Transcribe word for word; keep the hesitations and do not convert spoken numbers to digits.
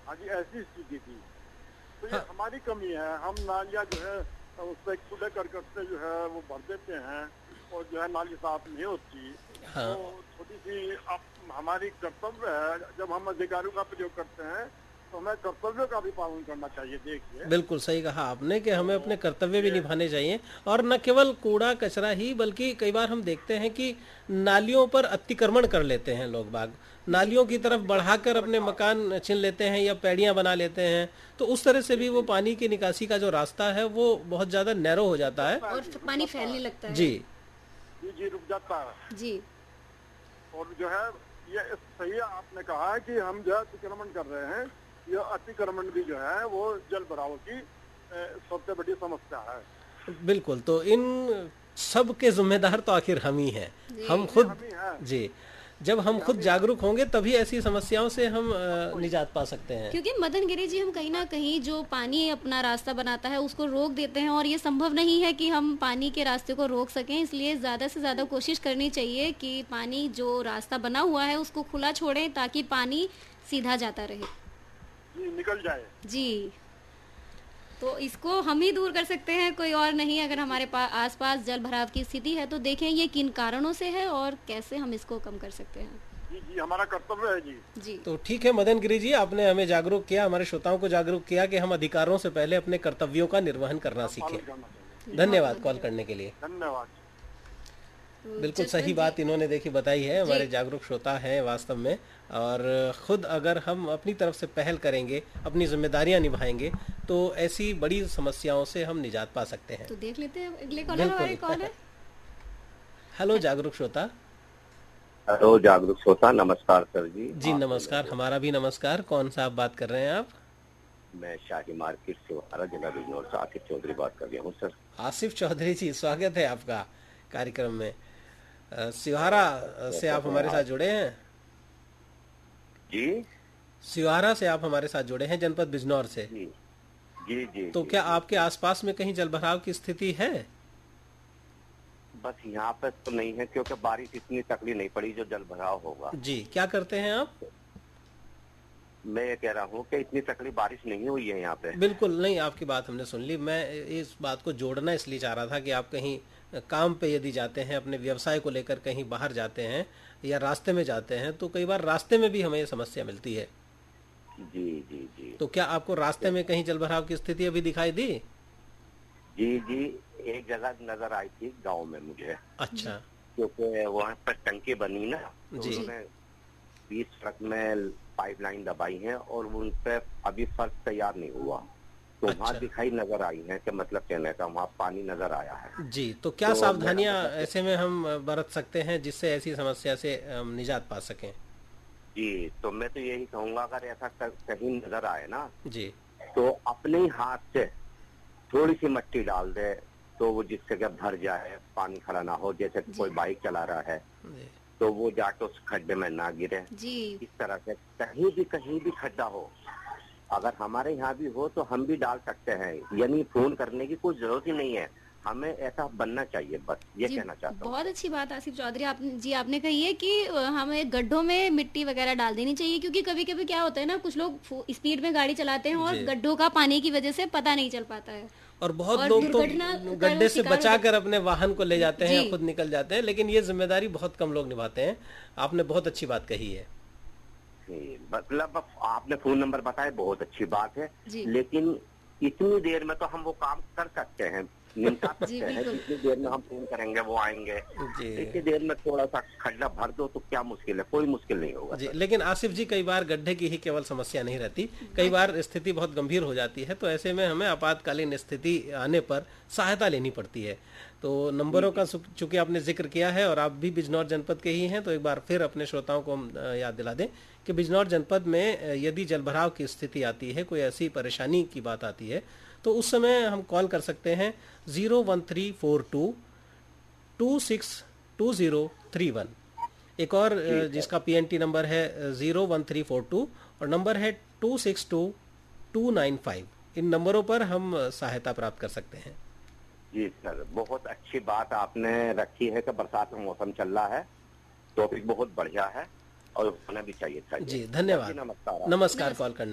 हाँ जी, ऐसी स्थिति थी। तो ये हाँ। हमारी कमी है, हम नालियाँ जो है उससे कूड़े करकट से जो है वो भर देते हैं और जो है नाली साफ नहीं होती। हाँ। तो थोड़ी सी अब हमारी कर्तव्य है, जब हम अधिकारियों का प्रयोग करते हैं तो हमें कर्तव्यों का भी पालन करना चाहिए। देखिए, बिल्कुल सही कहा आपने कि हमें तो अपने कर्तव्य भी ये निभाने चाहिए, और न केवल कूड़ा कचरा ही, बल्कि कई बार हम देखते हैं कि नालियों पर अतिक्रमण कर लेते हैं लोग बाग, जी नालियों की तरफ अतिक्रमण बढ़ाकर अपने सरकार मकान छीन लेते हैं या पैड़ियां बना लेते हैं। तो उस तरह से भी वो पानी की निकासी का जो रास्ता है वो बहुत ज्यादा नैरो हो जाता है। और पानी फैलने लगता है। जी जी जी रुक जाता है। जी और जो है ये सही है, आपने कहा है कि हम जो है अतिक्रमण कर रहे हैं। ये अतिक्रमण भी जो है वो जल भराव की अ, सबसे बड़ी समस्या है। बिल्कुल, तो इन सब के जिम्मेदार तो आखिर हम ही हैं, जी। हम ये खुद। हम ही हैं। जी, जब हम खुद जागरूक होंगे तभी ऐसी समस्याओं से हम अ, कोई- निजात पा सकते हैं। क्योंकि मदन गिरी जी, हम कहीं ना कहीं जो पानी अपना रास्ता बनाता है उसको रोक देते हैं, और ये संभव नहीं है कि हम पानी के रास्ते को रोक सकें। इसलिए ज्यादा से ज्यादा कोशिश करनी चाहिए कि पानी जो रास्ता बना हुआ है उसको खुला छोड़ें, ताकि पानी सीधा जाता रहे। जी निकल जाए। जी, तो इसको हम ही दूर कर सकते हैं, कोई और नहीं। अगर हमारे पास आसपास जल भराव की स्थिति है तो देखें ये किन कारणों से है और कैसे हम इसको कम कर सकते हैं। जी जी हमारा कर्तव्य है जी। जी तो ठीक है मदन गिरी जी, आपने हमें जागरूक किया, हमारे श्रोताओं को जागरूक किया कि हम अधिकारों से पहले अपने कर्तव्यों का निर्वहन करना सीखें। पालन करना चाहिए। धन्यवाद कॉल करने के लिए। धन्यवाद। तो बिल्कुल जसवंत सही जी- बात इन्होंने देखी बताई है, हमारे जी। जागरूक श्रोता हैं वास्तव में। और खुद अगर हम अपनी तरफ से पहल करेंगे, अपनी जिम्मेदारियां निभाएंगे, तो ऐसी बड़ी समस्याओं से हम निजात पा सकते हैं। तो देख लेते हैं अगले कॉलर हमारे कौन है। हेलो जागरूक श्रोता। हेलो जागरूक श्रोता, नमस्कार सर जी। जी नमस्कार, हमारा भी नमस्कार। कौन सा आप बात कर रहे हैं आप? मैं शाही मार्केट से हमारा जिला बिजनौर से आसिफ चौधरी बात कर रहा हूँ सर। आसिफ चौधरी जी, स्वागत है आपका कार्यक्रम में। अ, सिवहारा से आप हमारे साथ जुड़े हैं। जी सिवहारा से आप हमारे साथ जुड़े हैं, जनपद बिजनौर से। जी जी जी तो जी, क्या जी। आपके आसपास में कहीं जलभराव की स्थिति है? बस यहाँ पे तो नहीं है, क्योंकि बारिश इतनी तकली नहीं पड़ी जो जल भराव होगा। जी, क्या करते हैं आप? मैं ये कह रहा हूँ कि इतनी तकली बारिश नहीं हुई है यहाँ पे। बिल्कुल नहीं, आपकी बात हमने सुन ली। मैं इस बात को जोड़ना इसलिए चाह रहा था कि आप कहीं काम पे यदि जाते हैं, अपने व्यवसाय को लेकर कहीं बाहर जाते हैं या रास्ते में जाते हैं, तो कई बार रास्ते में भी हमें ये समस्या मिलती है। जी जी जी तो क्या आपको रास्ते में कहीं जलभराव की स्थिति अभी दिखाई दी? जी जी एक जगह नजर आई थी गांव में मुझे, अच्छा। क्योंकि वहाँ पर टंकी बनी ना, तो जी। उन्होंने बीस ट्रक में पाइपलाइन दबाई है और उन पे अभी फर्श तैयार नहीं हुआ, तो अच्छा। वहाँ दिखाई नजर आई है कि मतलब कहने का वहाँ पानी नजर आया है। जी, तो क्या तो सावधानियां मेरा मतलब- ऐसे में हम बरत सकते हैं जिससे ऐसी समस्या से हम निजात पा सकें? जी, तो मैं तो यही कहूँगा, अगर ऐसा क- कहीं नजर आए ना, जी तो अपने ही हाथ से थोड़ी सी मिट्टी डाल दे, तो वो जिससे कि भर जाए, पानी खड़ा ना हो। जैसे कोई बाइक चला रहा है जी तो वो जाके उस खड्डे में ना गिरे। जी इस तरह से कहीं भी कहीं भी खड्डा हो, अगर हमारे यहाँ भी हो तो हम भी डाल सकते हैं। यानी फोन करने की कोई जरूरत ही नहीं है, हमें ऐसा बनना चाहिए, बस ये जी, कहना चाहता हूँ। बहुत अच्छी बात आसिफ चौधरी आप जी आपने कही है कि अ, हमें गड्ढों में मिट्टी वगैरह डाल देनी चाहिए, क्योंकि कभी कभी क्या होता है ना, कुछ लोग फु- स्पीड में गाड़ी चलाते हैं और जी। गड्ढों का पानी की वजह से पता नहीं चल पाता है। और बहुत और लोग तो दुर्घटना का गड्ढे से शिकार हो बचाकर अपने वाहन को ले जाते हैं जी। या खुद निकल जाते हैं, लेकिन ये जिम्मेदारी बहुत कम लोग निभाते हैं। आपने बहुत अच्छी बात कही है। जी, मतलब आपने फोन नंबर बताया, बहुत अच्छी बात है, जी। लेकिन इतनी देर में तो हम वो काम कर सकते हैं, निपटा जी, सकते हैं। बिल्कुल। जितनी देर में हम फोन करेंगे वो आएंगे, जी इतनी देर में थोड़ा सा खड्डा भर दो तो क्या मुश्किल है, कोई मुश्किल नहीं होगा। जी, लेकिन आसिफ जी, कई बार गड्ढे की ही केवल समस्या नहीं रहती, कई बार स्थिति बहुत गंभीर हो जाती है, तो ऐसे में हमें आपातकालीन स्थिति आने पर सहायता लेनी पड़ती है। तो नंबरों का सु- चूंकि आपने जिक्र किया है और आप भी बिजनौर जनपद के ही हैं, तो एक बार फिर अपने श्रोताओं को हम अ, याद दिला दें कि बिजनौर जनपद में अ, यदि जलभराव की स्थिति आती है, कोई ऐसी परेशानी की बात आती है, तो उस समय हम कॉल कर सकते हैं zero one three four to to six to zero three one. एक और अ, जिसका पीएनटी नंबर है zero one three four to और नंबर है to six to to nine five. इन नंबरों पर हम अ, सहायता प्राप्त कर सकते हैं। जी सर, बहुत अच्छी बात आपने रखी है कि बरसात का मौसम चल रहा है, टॉपिक बहुत बढ़िया है और होना भी चाहिए था। जी धन्यवाद। नमस्कार। नमस्कार कॉल करने